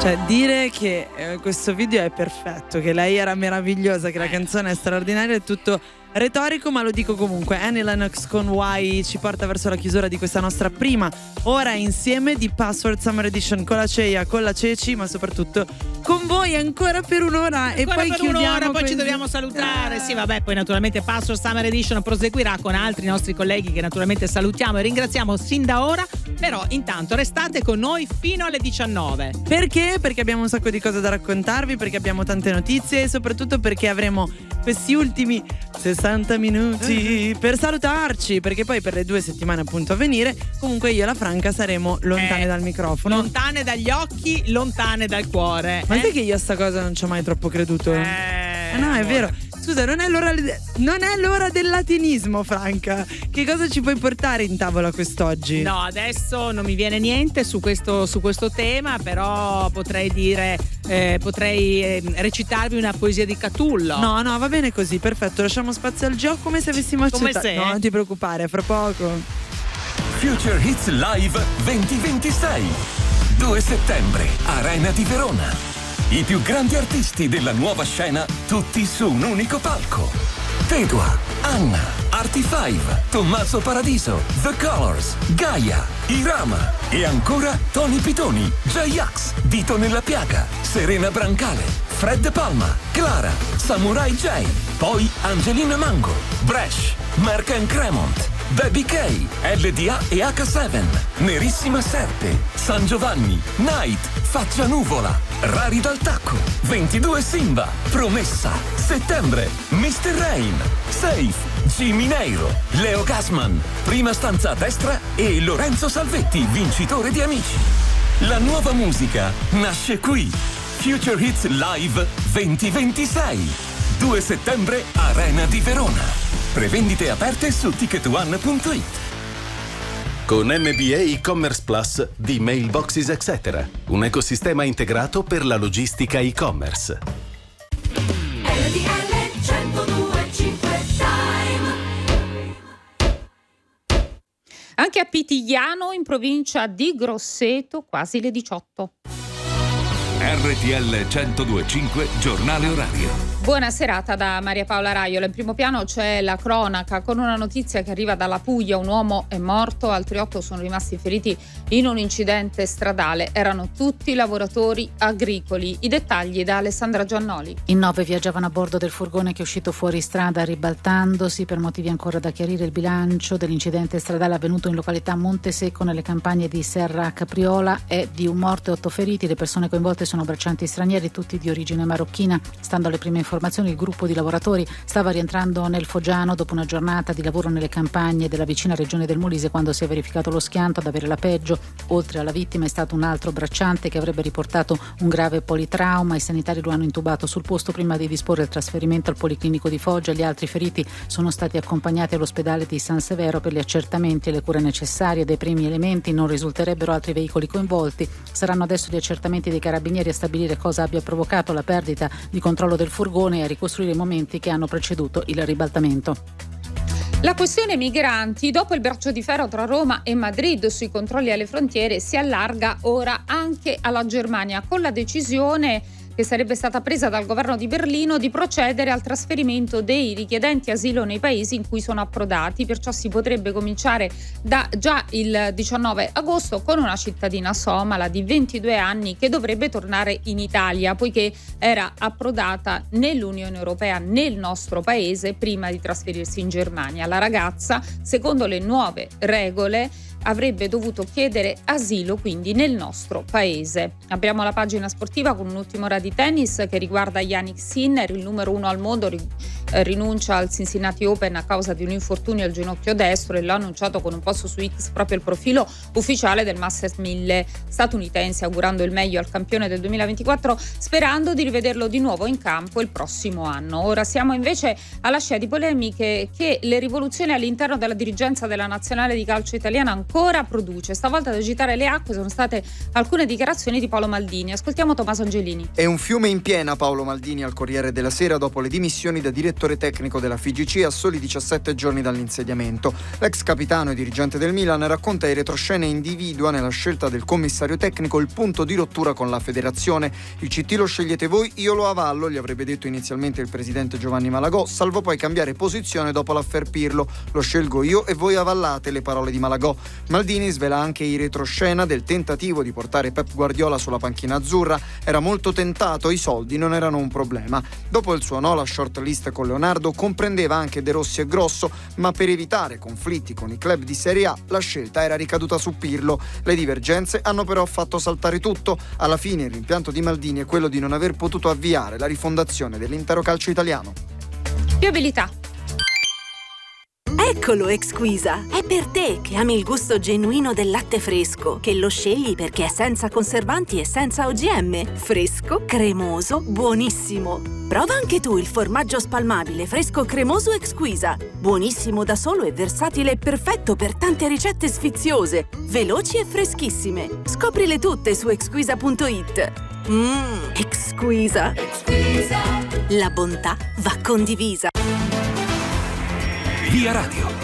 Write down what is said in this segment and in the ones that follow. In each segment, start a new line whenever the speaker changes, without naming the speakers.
Cioè, dire che questo video è perfetto, che lei era meravigliosa, che la canzone è straordinaria, è tutto retorico, ma lo dico comunque. Annie Lennox con Why ci porta verso la chiusura di questa nostra prima ora insieme di Password Summer Edition, con la Ceia, con la Ceci, ma soprattutto con voi ancora per un'ora. E poi
per
chiudiamo
un'ora, poi
così.
ci dobbiamo salutare. Sì, vabbè, poi naturalmente Password Summer Edition proseguirà con altri nostri colleghi che naturalmente salutiamo e ringraziamo sin da ora. Però intanto restate con noi fino alle 19.
Perché? Perché abbiamo un sacco di cose da raccontarvi, perché abbiamo tante notizie e soprattutto perché avremo questi ultimi 60 minuti per salutarci, perché poi per le 2 settimane appunto a venire comunque io e la Franca saremo lontane dal microfono,
lontane dagli occhi, lontane dal cuore.
Ma sai che io a sta cosa non ci ho mai troppo creduto? No, è vero. Scusa, non è l'ora del latinismo, Franca. Che cosa ci puoi portare in tavola quest'oggi?
No, adesso non mi viene niente su questo tema, però potrei recitarvi una poesia di Catullo.
No, va bene così, perfetto. Lasciamo spazio al gioco come se avessimo accettato. No, non ti preoccupare, fra poco.
Future Hits Live 2026, 2 settembre, Arena di Verona. I più grandi artisti della nuova scena, tutti su un unico palco. Tedua, Anna, Artie5, Tommaso Paradiso, The Colors, Gaia, Irama e ancora Tony Pitoni, J-Ax, Dito nella Piaga, Serena Brancale, Fred Palma, Clara, Samurai J, poi Angelina Mango, Bresh, Mark and Cremont, Baby K, LDA e H7, Nerissima Serpe, San Giovanni, Night, Faccia Nuvola, Rari dal Tacco, 22 Simba, Promessa, Settembre, Mr. Rain, Safe, Jimmy Neiro, Leo Gasman, Prima Stanza a Destra e Lorenzo Salvetti, vincitore di Amici. La nuova musica nasce qui. Future Hits Live 2026, 2 settembre, Arena di Verona. Prevendite aperte su ticketone.it.
Con MBA e-commerce Plus di Mailboxes Etc. Un ecosistema integrato per la logistica e-commerce.
Anche a Pitigliano, in provincia di Grosseto, quasi le 18.
RTL 102.5 Giornale Orario.
Buona serata da Maria Paola Raiola. In primo piano c'è la cronaca con una notizia che arriva dalla Puglia. Un uomo è morto, altri 8 sono rimasti feriti in un incidente stradale. Erano tutti lavoratori agricoli. I dettagli da Alessandra Giannoli.
In 9 viaggiavano a bordo del furgone che è uscito fuori strada ribaltandosi. Per motivi ancora da chiarire, il bilancio dell'incidente stradale avvenuto in località Montesecco nelle campagne di Serra Capriola è di un morto e 8 feriti. Le persone coinvolte sono braccianti stranieri, tutti di origine marocchina. Stando alle prime informazioni, il gruppo di lavoratori stava rientrando nel Foggiano dopo una giornata di lavoro nelle campagne della vicina regione del Molise quando si è verificato lo schianto. Ad avere la peggio, oltre alla vittima, è stato un altro bracciante che avrebbe riportato un grave politrauma. I sanitari lo hanno intubato sul posto prima di disporre il trasferimento al Policlinico di Foggia. Gli altri feriti sono stati accompagnati all'ospedale di San Severo per gli accertamenti e le cure necessarie. Dai primi elementi non risulterebbero altri veicoli coinvolti. Saranno adesso gli accertamenti dei carabinieri a stabilire cosa abbia provocato la perdita di controllo del furgone e a ricostruire i momenti che hanno preceduto il ribaltamento.
La questione migranti, dopo il braccio di ferro tra Roma e Madrid sui controlli alle frontiere, si allarga ora anche alla Germania, con la decisione che sarebbe stata presa dal governo di Berlino di procedere al trasferimento dei richiedenti asilo nei paesi in cui sono approdati. Perciò si potrebbe cominciare da già il 19 agosto con una cittadina somala di 22 anni che dovrebbe tornare in Italia, poiché era approdata nell'Unione Europea, nel nostro paese, prima di trasferirsi in Germania. La ragazza, secondo le nuove regole, avrebbe dovuto chiedere asilo quindi nel nostro paese. Apriamo la pagina sportiva con un'ultima ora di tennis che riguarda Jannik Sinner, il numero 1 al mondo, rinuncia al Cincinnati Open a causa di un infortunio al ginocchio destro e l'ha annunciato con un post su X proprio il profilo ufficiale del Masters 1000 statunitense, augurando il meglio al campione del 2024, sperando di rivederlo di nuovo in campo il prossimo anno. Ora siamo invece alla scia di polemiche che le rivoluzioni all'interno della dirigenza della nazionale di calcio italiana ancora ancora produce. Stavolta ad agitare le acque sono state alcune dichiarazioni di Paolo Maldini. Ascoltiamo Tommaso Angelini.
È un fiume in piena Paolo Maldini al Corriere della Sera dopo le dimissioni da direttore tecnico della FIGC a soli 17 giorni dall'insediamento. L'ex capitano e dirigente del Milan racconta in retroscena e individua nella scelta del commissario tecnico il punto di rottura con la federazione. Il CT lo scegliete voi, io lo avallo, gli avrebbe detto inizialmente il presidente Giovanni Malagò, salvo poi cambiare posizione dopo l'affair Pirlo. Lo scelgo io e voi avallate, le parole di Malagò. Maldini svela anche in retroscena del tentativo di portare Pep Guardiola sulla panchina azzurra. Era molto tentato, i soldi non erano un problema. Dopo il suo no, la shortlist con Leonardo comprendeva anche De Rossi e Grosso, ma per evitare conflitti con i club di Serie A la scelta era ricaduta su Pirlo. Le divergenze hanno però fatto saltare tutto. Alla fine il rimpianto di Maldini è quello di non aver potuto avviare la rifondazione dell'intero calcio italiano.
Più abilità.
Eccolo Exquisa, è per te che ami il gusto genuino del latte fresco, che lo scegli perché è senza conservanti e senza OGM, fresco, cremoso, buonissimo. Prova anche tu il formaggio spalmabile fresco cremoso Exquisa, buonissimo da solo e versatile e perfetto per tante ricette sfiziose, veloci e freschissime. Scoprile tutte su exquisa.it. Exquisa. La bontà va condivisa.
Via Radio.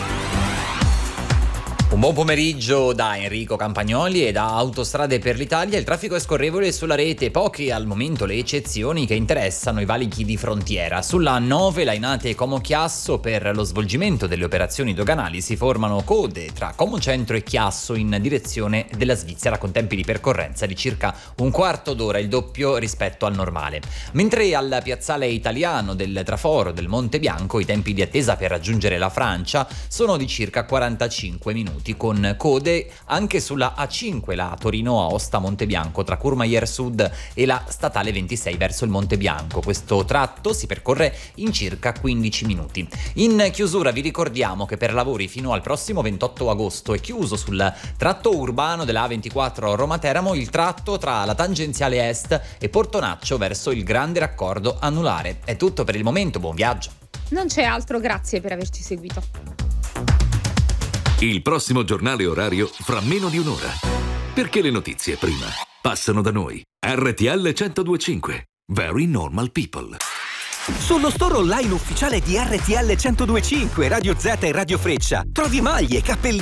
Un buon pomeriggio da Enrico Campagnoli e da Autostrade per l'Italia. Il traffico è scorrevole sulla rete, poche al momento le eccezioni che interessano i valichi di frontiera. Sulla A9 Lainate Como Chiasso, per lo svolgimento delle operazioni doganali si formano code tra Como Centro e Chiasso in direzione della Svizzera, con tempi di percorrenza di circa un quarto d'ora, il doppio rispetto al normale. Mentre al piazzale italiano del Traforo del Monte Bianco i tempi di attesa per raggiungere la Francia sono di circa 45 minuti, con code anche sulla A5, la Torino-Aosta Montebianco, tra Courmayeur Sud e la statale 26 verso il Monte Bianco. Questo tratto si percorre in circa 15 minuti. In chiusura vi ricordiamo che per lavori fino al prossimo 28 agosto è chiuso sul tratto urbano della A24 Roma-Teramo il tratto tra la tangenziale est e Portonaccio verso il grande raccordo anulare. È tutto per il momento, buon viaggio.
Non c'è altro, grazie per averci seguito.
Il prossimo giornale orario fra meno di un'ora. Perché le notizie prima passano da noi. RTL 102.5. Very normal people.
Sullo store online ufficiale di RTL 102.5, Radio Z e Radio Freccia trovi maglie, cappellini